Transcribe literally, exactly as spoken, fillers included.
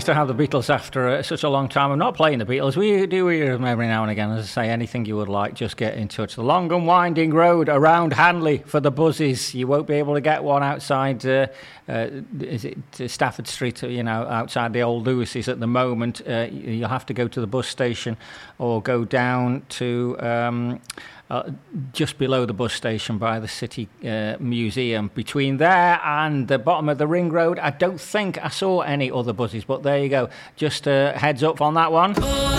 to have the Beatles after uh, such a long time. I'm not playing the Beatles. We do hear them every now and again. As I say, anything you would like, just get in touch. The long and winding road around Hanley for the buses. You won't be able to get one outside, uh, uh, is it Stafford Street, you know, outside the old Lewis's at the moment. Uh, you'll have to go to the bus station or go down to... Um, Uh, just below the bus station by the City uh, Museum. Between there and the bottom of the ring road, I don't think I saw any other buses, but there you go. Just uh, heads up on that one.